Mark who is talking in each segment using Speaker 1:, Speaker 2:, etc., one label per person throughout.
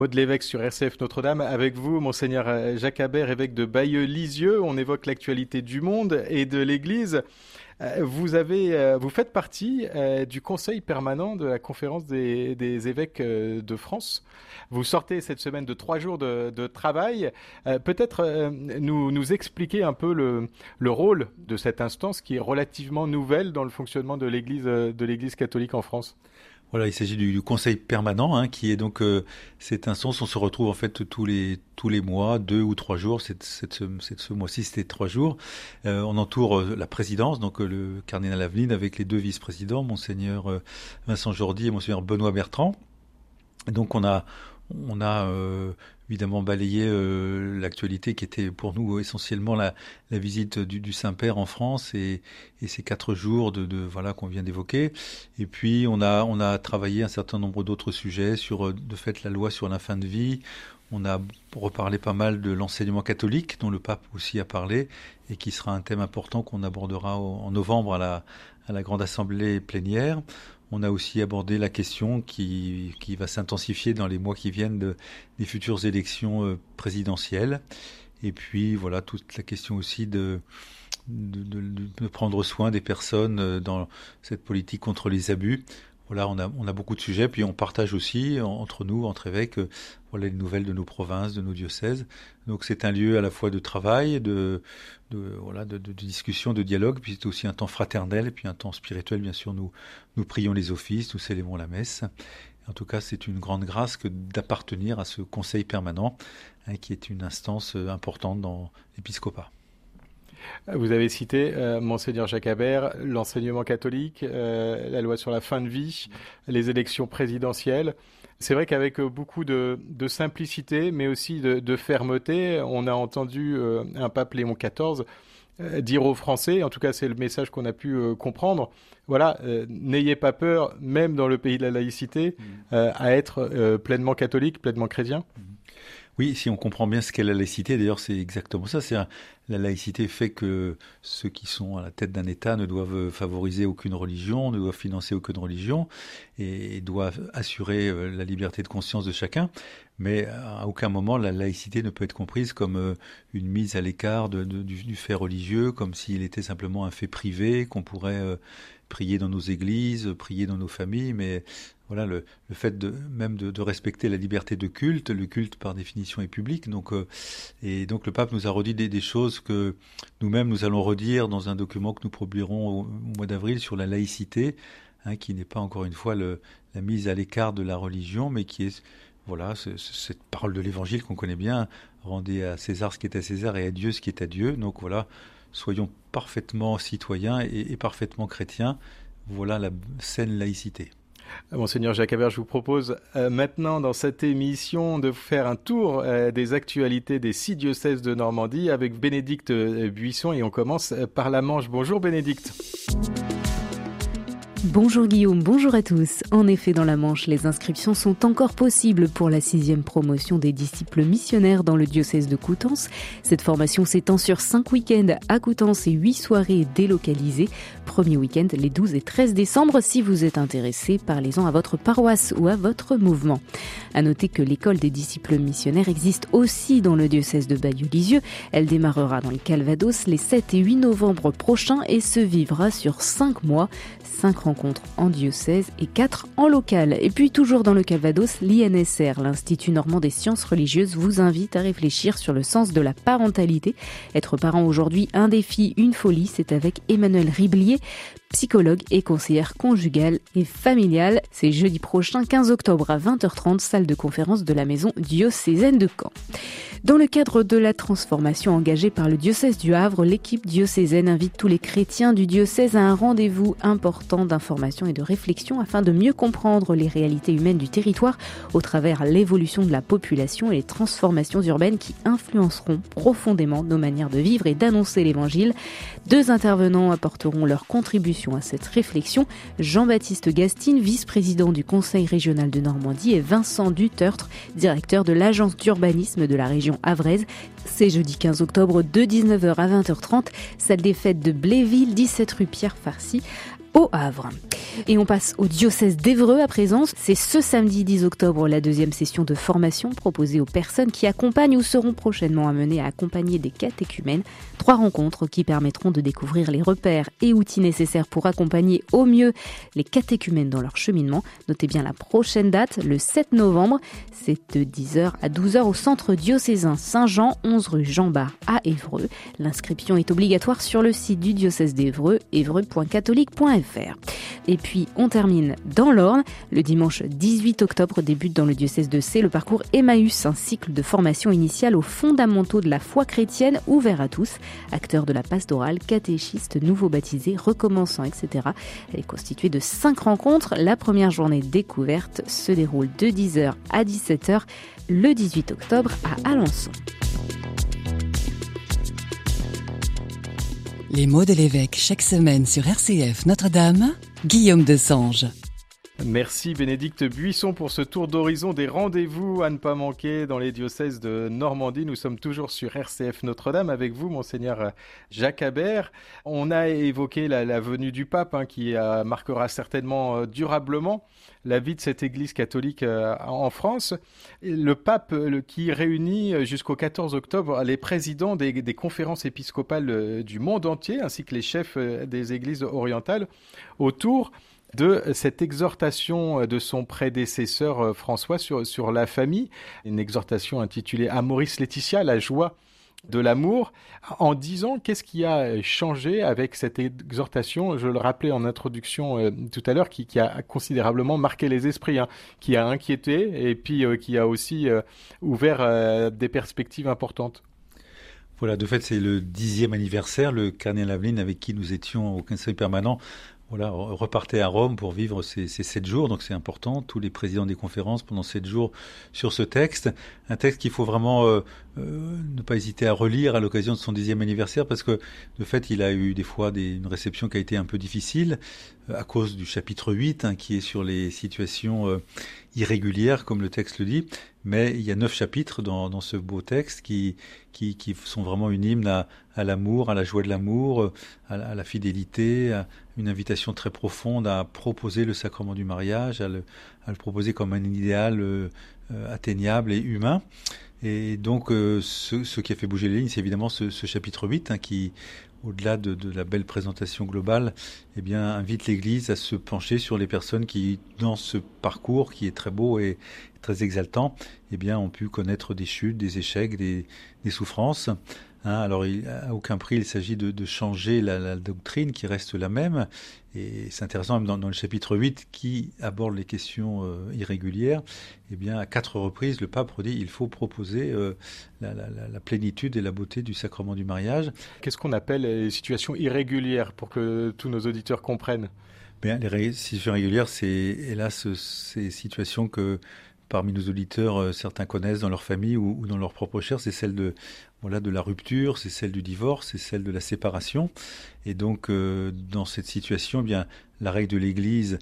Speaker 1: Maud Lévesque sur RCF Notre-Dame. Avec vous, Monseigneur Jacques Habert, évêque de Bayeux-Lisieux. On évoque l'actualité du monde et de l'Église. Vous faites partie du conseil permanent de la conférence des évêques de France. Vous sortez cette semaine de 3 jours de travail. Peut-être nous expliquer un peu le rôle de cette instance qui est relativement nouvelle dans le fonctionnement de l'Église catholique en France.
Speaker 2: Voilà, il s'agit du conseil permanent, qui est donc cette instance. On se retrouve en fait tous les mois, 2 ou 3 jours. Ce mois-ci, c'était 3 jours. On entoure la présidence, donc le cardinal Aveline, avec les 2 vice-présidents, monseigneur Vincent Jordi et monseigneur Benoît Bertrand. Et donc on a évidemment balayé l'actualité qui était pour nous essentiellement la visite du Saint-Père en France et ces 4 jours voilà qu'on vient d'évoquer. Et puis on a travaillé un certain nombre d'autres sujets sur de fait la loi sur la fin de vie. On a reparlé pas mal de l'enseignement catholique dont le pape aussi a parlé et qui sera un thème important qu'on abordera en novembre à la grande assemblée plénière. On a aussi abordé la question qui va s'intensifier dans les mois qui viennent des futures élections présidentielles. Et puis voilà, toute la question aussi de prendre soin des personnes dans cette politique contre les abus. Voilà, on a beaucoup de sujets, puis on partage aussi entre nous, entre évêques, voilà les nouvelles de nos provinces, de nos diocèses. Donc c'est un lieu à la fois de travail, de discussion, de dialogue, puis c'est aussi un temps fraternel, et puis un temps spirituel, bien sûr. Nous prions les offices, nous célébrons la messe. En tout cas, c'est une grande grâce que d'appartenir à ce conseil permanent, qui est une instance importante dans l'épiscopat.
Speaker 1: Vous avez cité, Monseigneur Jacques Habert, l'enseignement catholique, la loi sur la fin de vie, les élections présidentielles. C'est vrai qu'avec beaucoup de simplicité, mais aussi de fermeté, on a entendu un pape Léon XIV dire aux Français, en tout cas c'est le message qu'on a pu comprendre, voilà, n'ayez pas peur, même dans le pays de la laïcité, à être pleinement catholique, pleinement chrétien.
Speaker 2: Oui, si on comprend bien ce qu'est la laïcité, d'ailleurs c'est exactement ça. La laïcité fait que ceux qui sont à la tête d'un État ne doivent favoriser aucune religion, ne doivent financer aucune religion et doivent assurer la liberté de conscience de chacun. Mais à aucun moment la laïcité ne peut être comprise comme une mise à l'écart du fait religieux, comme s'il était simplement un fait privé qu'on pourrait prier dans nos églises, prier dans nos familles, mais voilà, le fait de respecter la liberté de culte, le culte par définition est public, et donc le pape nous a redit des choses que nous-mêmes nous allons redire dans un document que nous publierons au mois d'avril sur la laïcité, qui n'est pas encore une fois la mise à l'écart de la religion, mais qui est cette parole de l'Évangile qu'on connaît bien, rendez à César ce qui est à César et à Dieu ce qui est à Dieu. Donc voilà, soyons parfaitement citoyens et parfaitement chrétiens. Voilà la saine laïcité.
Speaker 1: Monseigneur Jacques Habert, je vous propose maintenant dans cette émission de faire un tour des actualités des 6 diocèses de Normandie avec Bénédicte Buisson et on commence par la Manche. Bonjour Bénédicte.
Speaker 3: Bonjour Guillaume, bonjour à tous. En effet, dans la Manche, les inscriptions sont encore possibles pour la 6e promotion des disciples missionnaires dans le diocèse de Coutances. Cette formation s'étend sur 5 week-ends à Coutances et 8 soirées délocalisées. Premier week-end les 12 et 13 décembre. Si vous êtes intéressé, parlez-en à votre paroisse ou à votre mouvement. À noter que l'école des disciples missionnaires existe aussi dans le diocèse de Bayeux-Lisieux. Elle démarrera dans le Calvados les 7 et 8 novembre prochains et se vivra sur 5 mois. 5 rencontres en diocèse et 4 en local. Et puis toujours dans le Calvados, l'INSR, l'Institut Normand des Sciences Religieuses, vous invite à réfléchir sur le sens de la parentalité. Être parent aujourd'hui, un défi, une folie, c'est avec Emmanuelle Riblier, psychologue et conseillère conjugale et familiale. C'est jeudi prochain, 15 octobre à 20h30, salle de conférence de la maison diocésaine de Caen. Dans le cadre de la transformation engagée par le diocèse du Havre, l'équipe diocésaine invite tous les chrétiens du diocèse à un rendez-vous important d'information et de réflexion afin de mieux comprendre les réalités humaines du territoire au travers l'évolution de la population et les transformations urbaines qui influenceront profondément nos manières de vivre et d'annoncer l'évangile. 2 intervenants apporteront leur contribution à cette réflexion. Jean-Baptiste Gastine, vice-président du Conseil régional de Normandie, et Vincent Dutertre, directeur de l'agence d'urbanisme de la région havraise. C'est jeudi 15 octobre de 19h à 20h30, salle des fêtes de Bléville, 17 rue Pierre Farcy. au Havre. Et on passe au diocèse d'Évreux à présent. C'est ce samedi 10 octobre la deuxième session de formation proposée aux personnes qui accompagnent ou seront prochainement amenées à accompagner des catéchumènes. 3 rencontres qui permettront de découvrir les repères et outils nécessaires pour accompagner au mieux les catéchumènes dans leur cheminement. Notez bien la prochaine date, le 7 novembre. C'est de 10h à 12h au centre diocésain Saint-Jean, 11 rue Jean-Bart à Évreux. L'inscription est obligatoire sur le site du diocèse d'Évreux, évreux.catholique.fr. Et puis, on termine dans l'Orne. Le dimanche 18 octobre débute dans le diocèse de Sées le parcours Emmaüs, un cycle de formation initiale aux fondamentaux de la foi chrétienne ouvert à tous. Acteurs de la pastorale, catéchistes, nouveaux baptisés, recommençants, etc. Elle est constituée de 5 rencontres. La première journée découverte se déroule de 10h à 17h le 18 octobre à Alençon.
Speaker 4: Les mots de l'évêque chaque semaine sur RCF Notre-Dame, Guillaume Desange.
Speaker 1: Merci Bénédicte Buisson pour ce tour d'horizon des rendez-vous à ne pas manquer dans les diocèses de Normandie. Nous sommes toujours sur RCF Notre-Dame avec vous, Monseigneur Jacques Habert. On a évoqué la venue du pape qui marquera certainement durablement la vie de cette église catholique en France. Le pape qui réunit jusqu'au 14 octobre les présidents des conférences épiscopales du monde entier ainsi que les chefs des églises orientales autour de cette exhortation de son prédécesseur François sur la famille, une exhortation intitulée Amoris Laetitia, la joie de l'amour, en disant qu'est-ce qui a changé avec cette exhortation, je le rappelais en introduction tout à l'heure, qui a considérablement marqué les esprits, qui a inquiété et puis qui a aussi ouvert des perspectives importantes.
Speaker 2: Voilà, de fait, c'est le 10e anniversaire. Le cardinal Aveline, avec qui nous étions au Conseil permanent, repartait à Rome pour vivre ces 7 jours, donc c'est important, tous les présidents des conférences pendant 7 jours sur ce texte, un texte qu'il faut vraiment ne pas hésiter à relire à l'occasion de son 10e anniversaire, parce que de fait il a eu des fois une réception qui a été un peu difficile, à cause du chapitre 8, qui est sur les situations irrégulières, comme le texte le dit, mais il y a 9 chapitres dans ce beau texte qui sont vraiment une hymne à l'amour, à la joie de l'amour, à la fidélité, à une invitation très profonde à proposer le sacrement du mariage, à le proposer comme un idéal atteignable et humain. Et donc, ce qui a fait bouger les lignes, c'est évidemment ce chapitre 8, qui, au-delà de la belle présentation globale, invite l'Église à se pencher sur les personnes qui, dans ce parcours qui est très beau et très exaltant, ont pu connaître des chutes, des échecs, des souffrances. Alors, à aucun prix, il s'agit de changer la doctrine qui reste la même. Et c'est intéressant, même dans le chapitre 8, qui aborde les questions irrégulières, à 4 reprises, le pape redit il faut proposer la plénitude et la beauté du sacrement du mariage.
Speaker 1: Qu'est-ce qu'on appelle les situations irrégulières pour que tous nos auditeurs comprennent ?
Speaker 2: Les situations irrégulières, c'est hélas ces situations que parmi nos auditeurs, certains connaissent dans leur famille ou dans leur propre chair, c'est celle de la rupture, c'est celle du divorce, c'est celle de la séparation. Et donc, dans cette situation, la règle de l'Église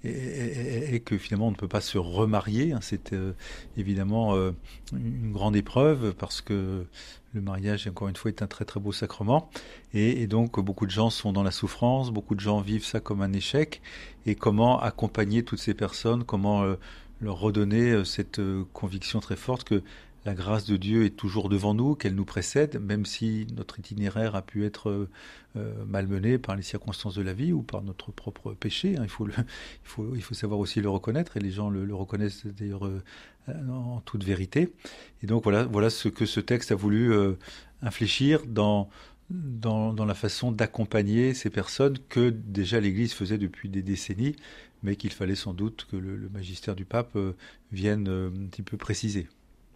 Speaker 2: est que finalement on ne peut pas se remarier. C'est évidemment une grande épreuve parce que le mariage, encore une fois, est un très très beau sacrement. Et donc, beaucoup de gens sont dans la souffrance, beaucoup de gens vivent ça comme un échec. Et comment accompagner toutes ces personnes, comment leur redonner cette conviction très forte que la grâce de Dieu est toujours devant nous, qu'elle nous précède, même si notre itinéraire a pu être malmené par les circonstances de la vie ou par notre propre péché. Il faut savoir aussi le reconnaître, et les gens le reconnaissent d'ailleurs en toute vérité. Et donc voilà ce que ce texte a voulu infléchir dans la façon d'accompagner ces personnes que déjà l'Église faisait depuis des décennies, mais qu'il fallait sans doute que le magistère du pape vienne un petit peu préciser.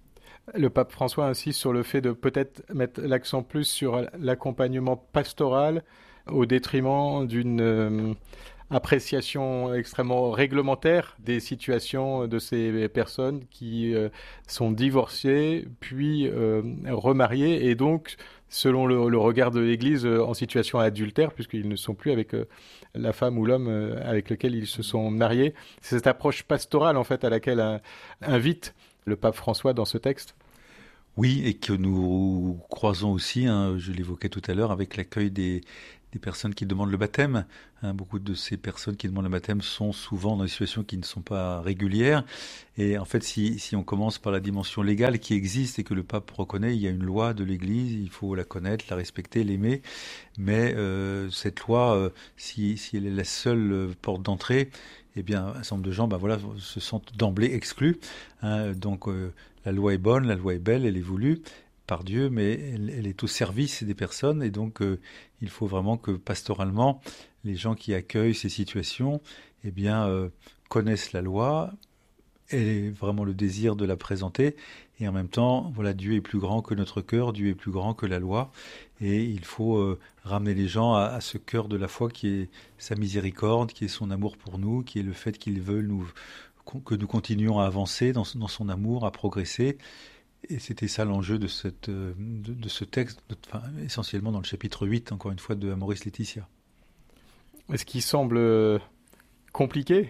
Speaker 1: Le pape François insiste sur le fait de peut-être mettre l'accent plus sur l'accompagnement pastoral au détriment d'une appréciation extrêmement réglementaire des situations de ces personnes qui sont divorcées puis remariées et donc selon le regard de l'Église en situation adultère puisqu'ils ne sont plus avec la femme ou l'homme avec lequel ils se sont mariés. C'est cette approche pastorale en fait à laquelle invite le pape François dans ce texte.
Speaker 2: Oui, et que nous croisons aussi, je l'évoquais tout à l'heure, avec l'accueil des personnes qui demandent le baptême. Beaucoup de ces personnes qui demandent le baptême sont souvent dans des situations qui ne sont pas régulières. Et en fait, si on commence par la dimension légale qui existe et que le pape reconnaît, il y a une loi de l'Église, il faut la connaître, la respecter, l'aimer. Mais cette loi, si elle est la seule porte d'entrée, eh bien, un certain nombre de gens se sentent d'emblée exclus. Donc, la loi est bonne, la loi est belle, elle est voulue par Dieu, mais elle est au service des personnes. Et donc, il faut vraiment que pastoralement, les gens qui accueillent ces situations connaissent la loi, aient vraiment le désir de la présenter. Et en même temps, Dieu est plus grand que notre cœur, Dieu est plus grand que la loi. Et il faut ramener les gens à ce cœur de la foi qui est sa miséricorde, qui est son amour pour nous, qui est le fait qu'il veut que nous continuions à avancer dans son amour, à progresser. Et c'était ça l'enjeu de ce texte, essentiellement dans le chapitre 8, encore une fois, de Amoris Laetitia.
Speaker 1: Ce qui semble compliqué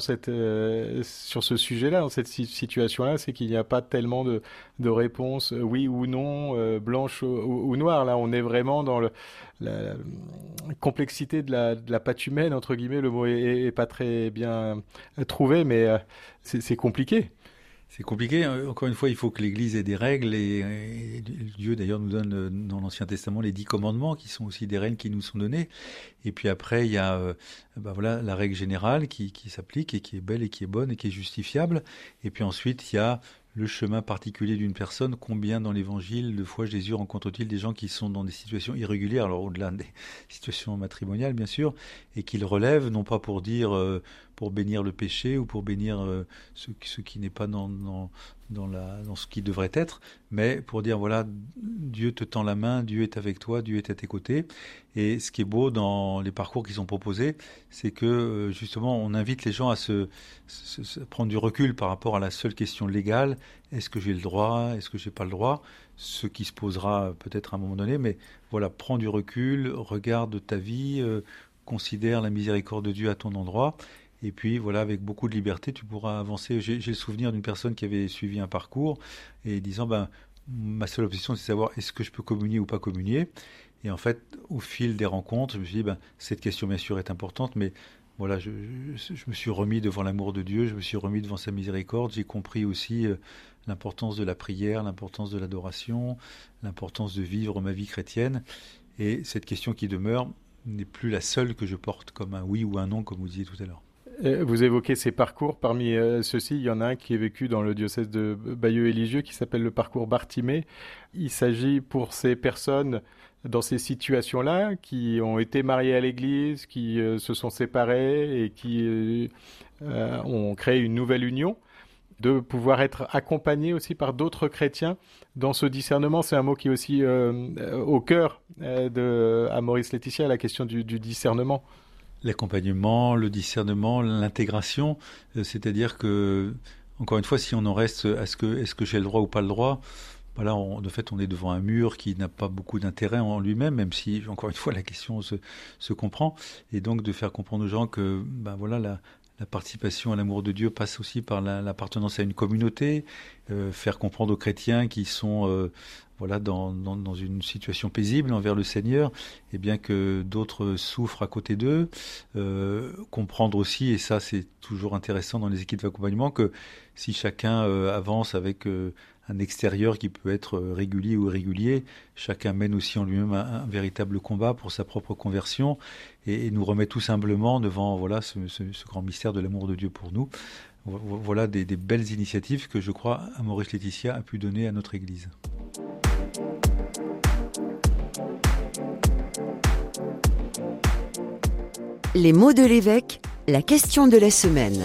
Speaker 1: sur ce sujet-là, dans cette situation-là, c'est qu'il n'y a pas tellement de réponses oui ou non, blanche ou noire. Là, on est vraiment dans la complexité de la patte humaine, entre guillemets. Le mot est pas très bien trouvé, mais c'est compliqué.
Speaker 2: C'est compliqué. Encore une fois, il faut que l'Église ait des règles et Dieu d'ailleurs nous donne dans l'Ancien Testament les 10 commandements qui sont aussi des règles qui nous sont données. Et puis après, il y a la règle générale qui s'applique et qui est belle et qui est bonne et qui est justifiable. Et puis ensuite, il y a le chemin particulier d'une personne. Combien dans l'Évangile de fois Jésus rencontre-t-il des gens qui sont dans des situations irrégulières, alors au-delà des situations matrimoniales bien sûr, et qu'il relève, non pas pour dire pour bénir le péché ou pour bénir ce qui n'est pas dans ce qui devrait être, mais pour dire Dieu te tend la main, Dieu est avec toi, Dieu est à tes côtés. Et ce qui est beau dans les parcours qui sont proposés, c'est que justement on invite les gens à prendre du recul par rapport à la seule question légale. Est-ce que j'ai le droit? Est-ce que j'ai pas le droit? Ce qui se posera peut-être à un moment donné, mais prends du recul, regarde ta vie, considère la miséricorde de Dieu à ton endroit. Et puis avec beaucoup de liberté, tu pourras avancer. J'ai le souvenir d'une personne qui avait suivi un parcours et disant ma seule obsession c'est de savoir est-ce que je peux communier ou pas communier. Et en fait, au fil des rencontres, je me suis dit cette question bien sûr est importante, mais je me suis remis devant l'amour de Dieu, je me suis remis devant sa miséricorde. J'ai compris aussi l'importance de la prière, l'importance de l'adoration, l'importance de vivre ma vie chrétienne. Et cette question qui demeure n'est plus la seule que je porte comme un oui ou un non, comme vous disiez tout à l'heure.
Speaker 1: Vous évoquez ces parcours. Parmi ceux-ci, il y en a un qui est vécu dans le diocèse de Bayeux et Lisieux qui s'appelle le parcours Bartimée. Il s'agit pour ces personnes dans ces situations-là qui ont été mariées à l'Église, qui se sont séparées et qui ont créé une nouvelle union, de pouvoir être accompagnés aussi par d'autres chrétiens dans ce discernement. C'est un mot qui est aussi au cœur de Amoris Laetitia, la question du discernement.
Speaker 2: L'accompagnement, le discernement, l'intégration, c'est-à-dire que, encore une fois, si on en reste à est-ce que j'ai le droit ou pas le droit, de fait, on est devant un mur qui n'a pas beaucoup d'intérêt en lui-même, même si, encore une fois, la question se comprend. Et donc, de faire comprendre aux gens que, la participation à l'amour de Dieu passe aussi par l'appartenance à une communauté, faire comprendre aux chrétiens qui sont dans une situation paisible envers le Seigneur, et bien que d'autres souffrent à côté d'eux, comprendre aussi, et ça c'est toujours intéressant dans les équipes d'accompagnement, que si chacun avance avec un extérieur qui peut être régulier ou irrégulier, chacun mène aussi en lui-même un véritable combat pour sa propre conversion et nous remet tout simplement devant ce grand mystère de l'amour de Dieu pour nous. Voilà des belles initiatives que je crois Amoris Laetitia a pu donner à notre Église.
Speaker 5: Les mots de l'évêque, la question de la semaine.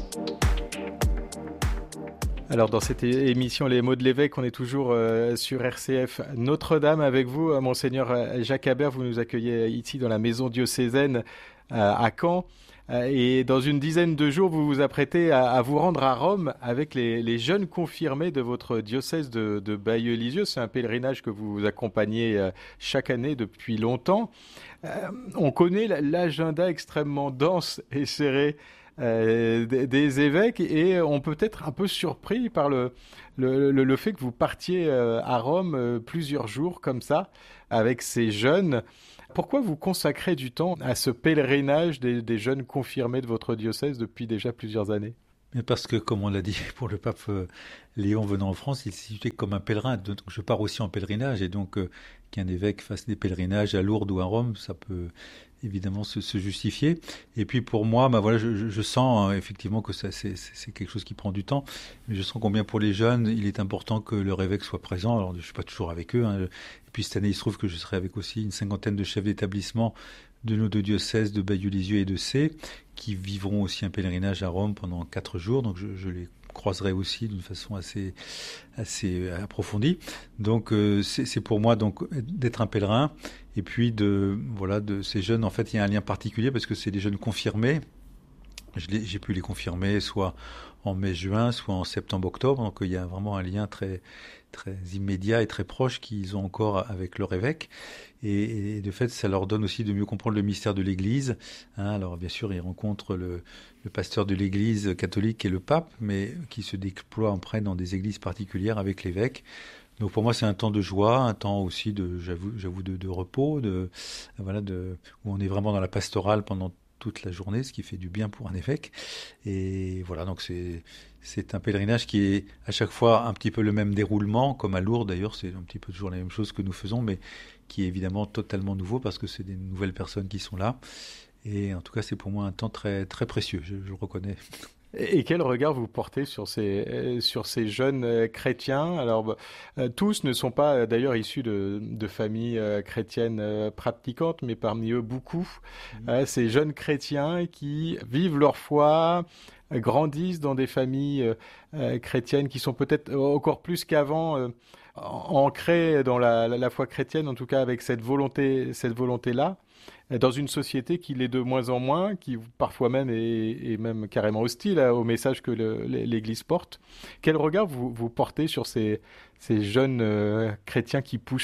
Speaker 1: Alors dans cette émission Les mots de l'évêque, on est toujours sur RCF Notre-Dame avec vous, Monseigneur Jacques Habert. Vous nous accueillez ici dans la maison diocésaine à Caen. Et dans une dizaine de jours, vous vous apprêtez à vous rendre à Rome avec les jeunes confirmés de votre diocèse de Bayeux-Lisieux. C'est un pèlerinage que vous accompagnez chaque année depuis longtemps. On connaît l'agenda extrêmement dense et serré des évêques, et on peut être un peu surpris par le fait que vous partiez à Rome plusieurs jours comme ça avec ces jeunes. Pourquoi vous consacrez du temps à ce pèlerinage des jeunes confirmés de votre diocèse depuis déjà plusieurs années ?
Speaker 2: Mais parce que, comme on l'a dit pour le pape Léon venant en France, il s'est situé comme un pèlerin. Donc je pars aussi en pèlerinage, et donc qu'un évêque fasse des pèlerinages à Lourdes ou à Rome, ça peut évidemment se justifier. Et puis pour moi, voilà, je sens effectivement que c'est quelque chose qui prend du temps. Mais je sens combien pour les jeunes, il est important que leur évêque soit présent. Alors je ne suis pas toujours avec eux. Et puis cette année, il se trouve que je serai avec aussi une 50aine de chefs d'établissement de nos 2 diocèses de Bayeux-Lisieux et de Sées, qui vivront aussi un pèlerinage à Rome pendant 4 jours. Donc je les croiserai aussi d'une façon assez approfondie. Donc c'est pour moi donc d'être un pèlerin, et puis de ces jeunes. En fait, il y a un lien particulier parce que c'est des jeunes confirmés. J'ai pu les confirmer soit en mai-juin, soit en septembre-octobre. Donc il y a vraiment un lien très très immédiat et très proche qu'ils ont encore avec leur évêque. Et de fait, ça leur donne aussi de mieux comprendre le mystère de l'Église. Alors bien sûr, ils rencontrent le pasteur de l'Église catholique et le pape, mais qui se déploie après dans des églises particulières avec l'évêque. Donc pour moi, c'est un temps de joie, un temps aussi j'avoue de repos, où on est vraiment dans la pastorale pendant toute la journée, ce qui fait du bien pour un évêque. Et voilà, donc c'est un pèlerinage qui est à chaque fois un petit peu le même déroulement, comme à Lourdes d'ailleurs, c'est un petit peu toujours la même chose que nous faisons, mais qui est évidemment totalement nouveau parce que c'est des nouvelles personnes qui sont là. Et en tout cas, c'est pour moi un temps très, très précieux, je le reconnais.
Speaker 1: Et quel regard vous portez sur ces jeunes chrétiens ? Alors, tous ne sont pas d'ailleurs issus de familles chrétiennes pratiquantes, mais parmi eux beaucoup, ces jeunes chrétiens qui vivent leur foi, grandissent dans des familles chrétiennes qui sont peut-être encore plus qu'avant ancrées dans la foi chrétienne, en tout cas avec cette volonté-là. Dans une société qui l'est de moins en moins, qui parfois même est même carrément hostile au message que l'Église porte. Quel regard vous portez sur ces jeunes chrétiens qui poussent ?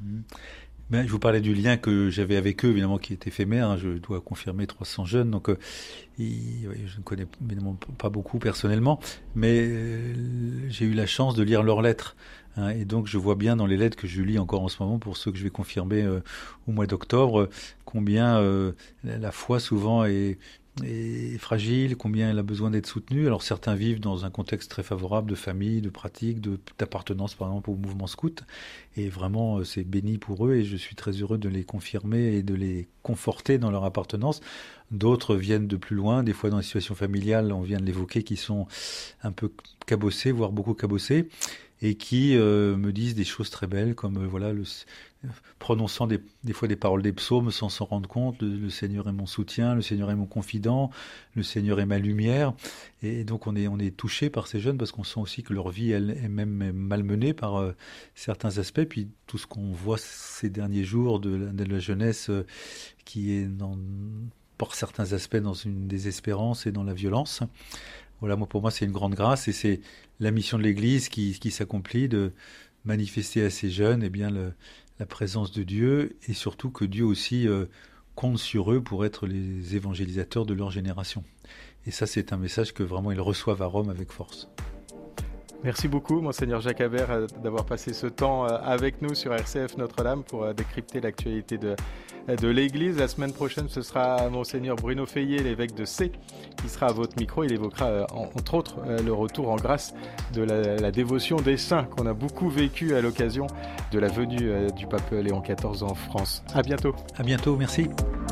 Speaker 2: Je vous parlais du lien que j'avais avec eux, évidemment, qui est éphémère. Je dois confirmer 300 jeunes, donc je ne connais évidemment pas beaucoup personnellement, mais j'ai eu la chance de lire leurs lettres. Et donc je vois bien dans les lettres que je lis encore en ce moment pour ceux que je vais confirmer au mois d'octobre, combien la foi souvent est fragile, combien elle a besoin d'être soutenue. Alors certains vivent dans un contexte très favorable de famille, de pratique, d'appartenance par exemple au mouvement scout, et vraiment c'est béni pour eux, et je suis très heureux de les confirmer et de les conforter dans leur appartenance. D'autres viennent de plus loin, des fois dans des situations familiales, on vient de l'évoquer, qui sont un peu cabossés, voire beaucoup cabossés, et qui me disent des choses très belles, comme prononçant des fois des paroles des psaumes sans s'en rendre compte. Le Seigneur est mon soutien, le Seigneur est mon confident, le Seigneur est ma lumière. Et donc on est touché par ces jeunes parce qu'on sent aussi que leur vie elle est même malmenée par certains aspects. Puis tout ce qu'on voit ces derniers jours de la jeunesse qui est par certains aspects dans une désespérance et dans la violence. Voilà, pour moi, c'est une grande grâce, et c'est la mission de l'Église qui s'accomplit, de manifester à ces jeunes la présence de Dieu, et surtout que Dieu aussi compte sur eux pour être les évangélisateurs de leur génération. Et ça, c'est un message que vraiment ils reçoivent à Rome avec force.
Speaker 1: Merci beaucoup, Monseigneur Jacques Habert, d'avoir passé ce temps avec nous sur RCF Notre-Dame pour décrypter l'actualité de l'Église. La semaine prochaine, ce sera Monseigneur Bruno Feillet, l'évêque de Sées, qui sera à votre micro. Il évoquera, entre autres, le retour en grâce de la dévotion des saints qu'on a beaucoup vécu à l'occasion de la venue du pape Léon XIV en France. À bientôt.
Speaker 2: À bientôt, merci.